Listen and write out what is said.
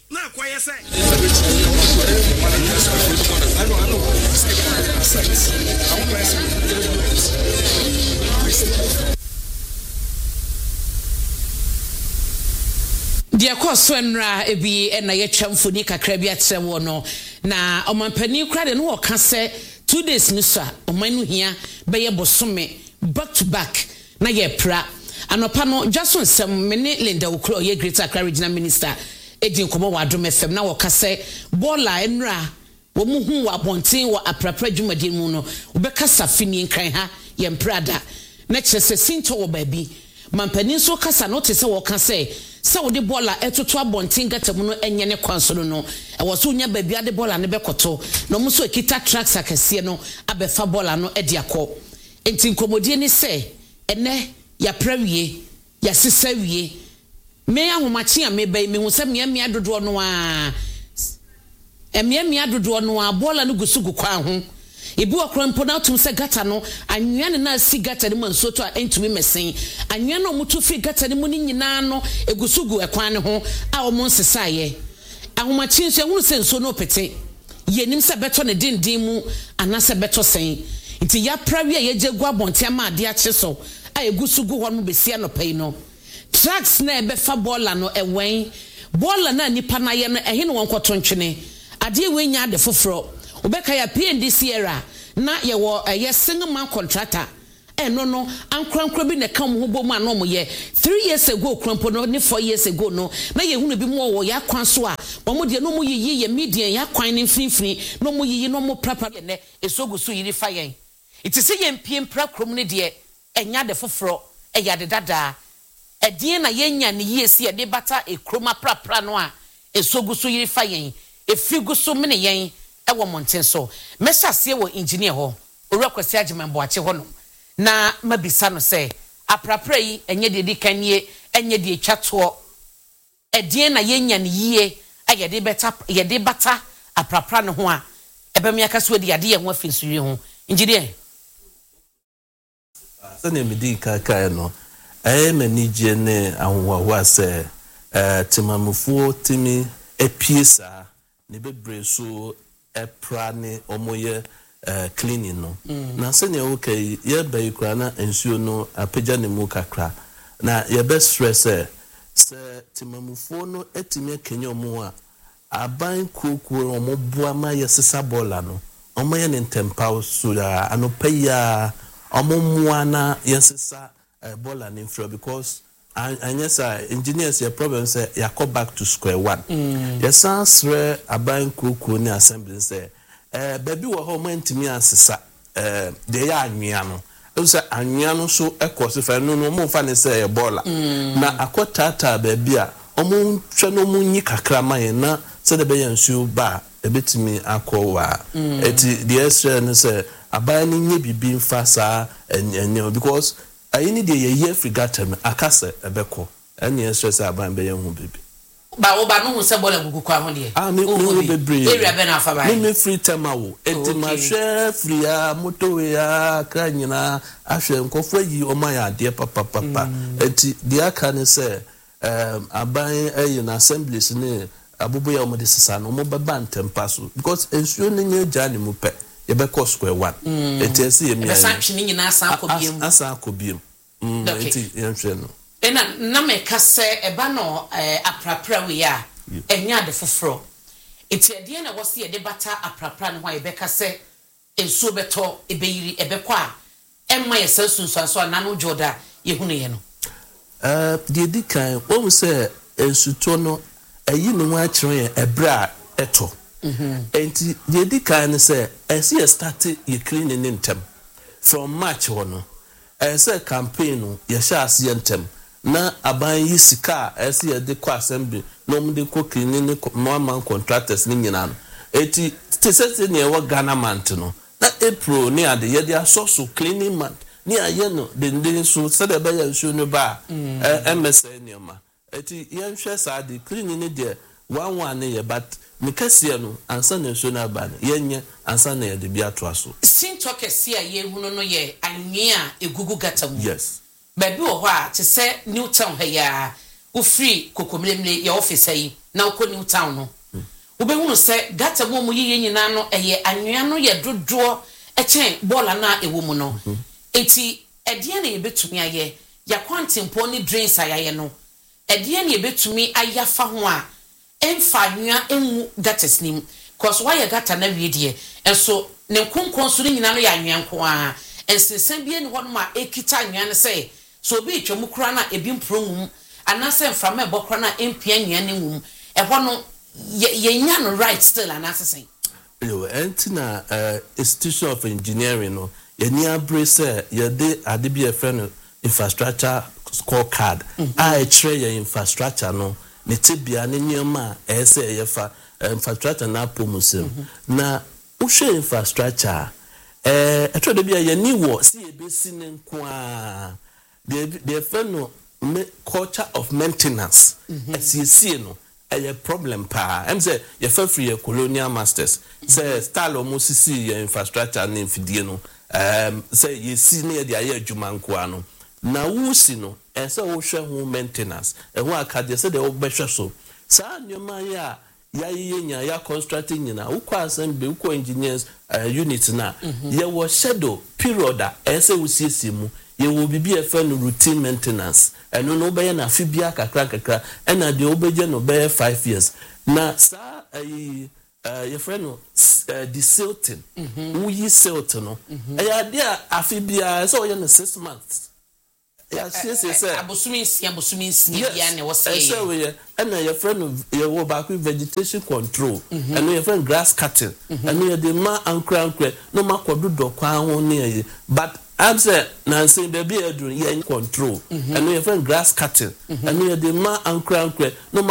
na kwaye say Dia kwaswenra ebi na yetwamfoni kakra bi akyere wo no na omampani kra de no wo ka se 2 days nisa omanu hia be ye bosome back to back na ye pra anopa no Jason Sem mene Linda Okro ye Greater Accra Regional Minister edin komo wa Adom FM na wo ka se bola enra wo mu hu wa bonten wo aprapra dwumadi mu no wo be kasa fini nkran ha ye mprada na kire se sinto wo baabi mampani so kasa no te se wo ka se wo de bola etoto abonten gatamu no enye ne kwansoro no e wo so nya baabi ade bola ne bekoto no mo so ekita tracks akese no abefa bola no edi akọ enti nkomodie ni se ene ya prawie ya sisawie me ahomachi a me bai me hu se me dodo no a me dodo no a bola no gusugu kwa ho ebi wakro mpo na tum se gata no anwea ne na si gata ne mansoto a entumi mesen anwea no mutu fi gata ne mu ni nyina no egusugu ekwan ne ho a o mon sesaye ahomachi nso ehunu se nso no pete yenim se beto ne dindin mu anase beto sen nti ya prawie ye jegu abonte ma ade ache so a egusugu ho no besia no pay no tracks na ebe fa bola no ewen bola na nipa na ye no ehene won kwoto ntwene ade we nya ade foforo obeka ya PNDC era na ye wo ye single man contractor no ankrankra bi ne kam ho bomu anom ye 3 years ago krampo no ne 4 years ago no na ye hunu bi mo wo ya kwan so a bomu de no mu yiyi ye media ya kwan ne mfinfini no mu yiyi no mu prapa ne esogu so yiri fa yen iti se ye mpiem pra krom ne de enya de foforo ya de dada edin na yenya ne yesi ye de bata ekroma prapra no a esogu so yiri fa yen efigu so mene yen ewo monten so mesase wo engineer ho owurakwasi agimembo ache ho no na mabisa no se aprapra yi enye de dikanie enye de twato edin na yenya ne yie ye de bata aprapra no ho a ebem yakaso de ade ye ho afinsuri ho engineer sane medi kaka no manije ne ahwa se timamufuo timi epiesa ne bebre so epra ne omoye cleaning no na sane okay ye bai kra na ensuo no apagya ne mu kakra na ye be stress se timamufuo no etimi akenye omo a aban kokoro omo boa ma ye sesa bola no omo ye ne ntempa so ya anopaya omo muana ye sesa bola ne mfro because and yes engineers your problem say ya go back to square one yes answer aban kokoro ni assembly say baby wo ho mantimi asesa de ya anwea no e say anwea no so ekose fa no mo fa ne say bola na akotata baby a omo hwe no mo nyi kakra man na say de be yansu ba ebetimi akowa eti the extra no say aban ni nye bibi mfa sa enye because I need a year frigate akase ebeko any stress aban be yen hu bibi ba wo ba no hu se bola gugu kwa ho de me bebre area be na fa ba me free tema wo enti ma hwe free ya motowe ya kranyina ahwe nkofo yi o ma ya de papa enti de aka ne se aban na assemblies ne abubu ya o de sesa no mo baba ntempa so because ensuo ne nya jani mu pe ye be cost square one enti ese ye mi assumption nyina asa akobiem enti yenhwe no na me ka se eba no aprapra we ya enya de foforo enti ade na wo se ye de bata aprapra no ho ye be ka se ensuo beto ebeyiri ebekọ a emma ye sunsunso na no joda ye hunu ye no de dikan wo se ensuto no ayi no wa kire ye ebra eto enti de dikan se esi start ye cleaning intem from March no say campaign no ye sha ase intem na aban yi sika esi ye de kwa assembly no mu de ko cleaning man contractors ni nyina no eti tese ne wo Ghana month no na April ni ade ye de asoso cleaning month ni aye no de so se de be ya nsu no ba MSN ni ma eti ye nhwe sa de cleaning ni de one ye but mikase no ansa na nsu na ba yenye ansa na ye de bia to aso sinto kese a ye hunu no ye anwe a egugu gata mu yes baby wo ho a te se Newtown ha ya wo free kokomlemle your office yi na uko New Town no wobehunu se gata mo yiye nyina no eye anwea no ye dodo echen bola na ewo mu no enti edie na yebetumi aye ya kwantempo ni drains ayaye no edie na yebetumi ayafa ho a emfa anwea emu gatas nim cause why ya gata na wiedie enso ne nkonkon so nyina no ya anwea nko a ensensan bie ne hono ma ekita anwea ne se so obi twemu kura na ebi mprongum anase mframa ebokra na empia anwea ne wum ehɔ no ye no right still and assessing. Yo, entina institution of engineering no ye ni abrese ye de adebia friend infrastructure scorecard a ekre ye infrastructure no ne tibia ne nyema ese ye fa infrastructure na promotion na uhwe infrastructure etro de bia ye ni wo si ye besi ne nko a the friend culture of maintenance SCC no a problem pa em say ye fa free colonial masters say style almost see your infrastructure na mfidie no say ye see na de aye adwuma nko ano na wo si no say wo hwe ho maintenance ho akade say de wo behwe so sa nyoma ya nya ya constructing nyina wo kwa assembly wo engineers unit na ye wo schedule period a say wo siesie mu ye will be a friend routine maintenance and no be na fibia kakra and na de obeje no be 5 years na sa your friend the silting who yi silt no ya dia afibia so ye na 6 months ya say abosumi ya ne was say so we and your friend your wo back vegetation control and your friend grass cutting and your the ma ankra no ma kododo kwa ho ne but I'm saying, Nancy, baby, you're doing control, and your friend grass cutting, and you're the man and crown, no